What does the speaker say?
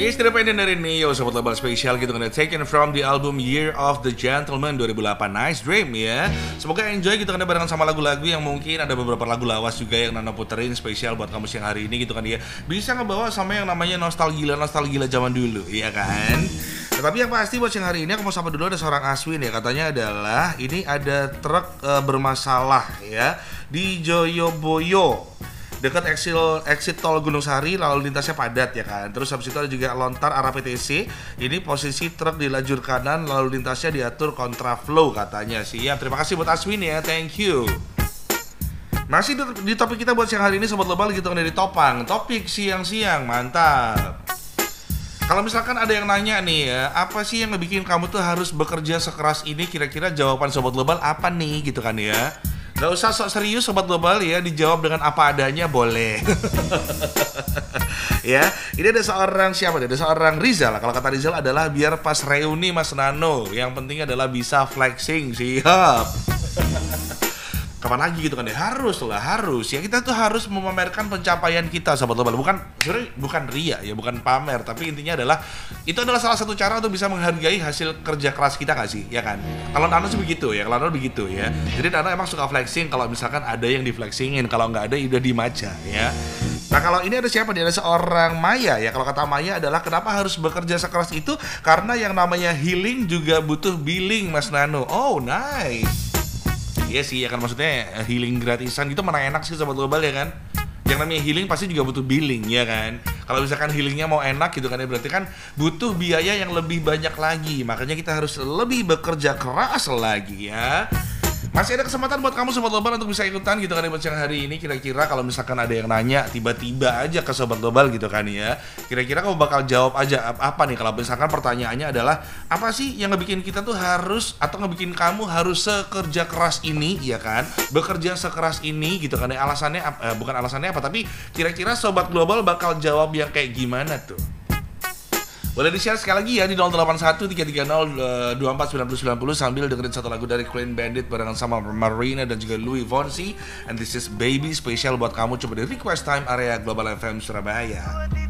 Mr. Independent dari Neo, sobat global spesial gitu kan, taken from the album Year of the Gentleman 2008. Nice Dream ya. Semoga enjoy gitu kan barengan sama lagu-lagu yang mungkin ada beberapa lagu lawas juga yang Nana puterin spesial buat kamu siang hari ini gitu kan ya. Bisa ngebawa sama yang namanya nostalgia zaman dulu, ya kan? Tetapi yang pasti buat siang hari ini aku mau sapa dulu ada seorang Aswin ya, katanya adalah ini ada truk bermasalah ya di Joyoboyo dekat exit tol Gunung Sari, lalu lintasnya padat ya kan. Terus habis itu ada juga Lontar arah PTC. Ini posisi truk di lajur kanan, lalu lintasnya diatur kontraflow katanya. Siap, terima kasih buat Aswin ya, thank you. Masih di topik kita buat siang hari ini sobat global gitu kan, dari Topang. Topik siang-siang, mantap. Kalau misalkan ada yang nanya nih ya, apa sih yang ngebikin kamu tuh harus bekerja sekeras ini? Kira-kira jawaban sobat global apa nih gitu kan ya? Gak usah sok serius sobat global ya, dijawab dengan apa adanya boleh. Ya, ini ada seorang siapa nih? Ada seorang Rizal. Kalau kata Rizal adalah biar pas reuni Mas Nano, yang penting adalah bisa flexing, siap. Kapan lagi gitu kan ya, harus ya, kita tuh harus memamerkan pencapaian kita sobat global, bukan ria ya, bukan pamer, tapi intinya adalah itu adalah salah satu cara untuk bisa menghargai hasil kerja keras kita gak sih, ya kan? Kalau Nano sih begitu ya, kalau Nano begitu ya, jadi Nano emang suka flexing kalau misalkan ada yang di flexingin, kalau nggak ada udah diem aja ya. Nah kalau ini ada siapa nih? Ada seorang Maya ya. Kalau kata Maya adalah kenapa harus bekerja sekeras itu, karena yang namanya healing juga butuh billing Mas Nano. Oh nice. Iya sih ya kan, maksudnya healing gratisan gitu mana enak sih sobat global ya kan. Yang namanya healing pasti juga butuh billing ya kan. Kalau misalkan healingnya mau enak gitu kan ya, berarti kan butuh biaya yang lebih banyak lagi. Makanya kita harus lebih bekerja keras lagi ya. Masih ada kesempatan buat kamu sobat global untuk bisa ikutan gitu kan buat siang hari ini. Kira-kira kalau misalkan ada yang nanya tiba-tiba aja ke sobat global gitu kan ya, kira-kira kamu bakal jawab aja apa nih kalau misalkan pertanyaannya adalah apa sih yang ngebikin kita tuh harus, atau ngebikin kamu harus sekerja keras ini ya kan, bekerja sekeras ini gitu kan ya, alasannya bukan alasannya apa, tapi kira-kira sobat global bakal jawab yang kayak gimana tuh. Boleh di-share sekali lagi ya di 081 330 2490 sambil dengerin satu lagu dari Clean Bandit barengan sama Marina dan juga Louis Fonsi. And this is Baby, spesial buat kamu, coba di request time area Global FM Surabaya.